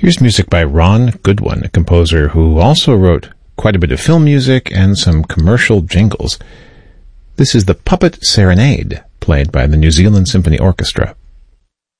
Here's music by Ron Goodwin, a composer who also wrote quite a bit of film music and some commercial jingles. This is the Puppet Serenade, played by the New Zealand Symphony Orchestra.